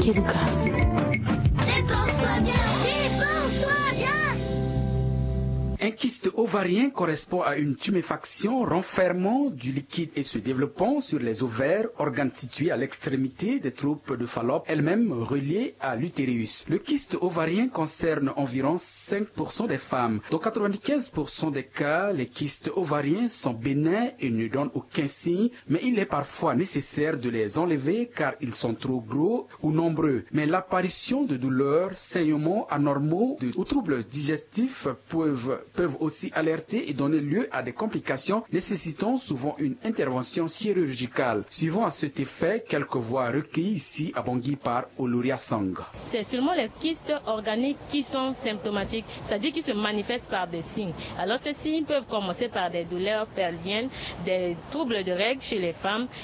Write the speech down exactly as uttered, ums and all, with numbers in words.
Keluka. Un kyste ovarien correspond à une tuméfaction renfermant du liquide et se développant sur les ovaires, organes situés à l'extrémité des troupes de Fallope, elles-mêmes reliées à l'utérus. Le kyste ovarien concerne environ cinq pour cent des femmes. Dans quatre-vingt-quinze pour cent des cas, les kystes ovariens sont bénins et ne donnent aucun signe, mais il est parfois nécessaire de les enlever car ils sont trop gros ou nombreux. Mais l'apparition de douleurs, saignements anormaux ou troubles digestifs peuvent peuvent aussi alerter et donner lieu à des complications nécessitant souvent une intervention chirurgicale. Suivant à cet effet quelques voix recueillies ici à Bangui par Oluria Sang. C'est seulement les kystes organiques qui sont symptomatiques, c'est-à-dire qui se manifestent par des signes. Alors ces signes peuvent commencer par des douleurs pelviennes, des troubles de règles chez les femmes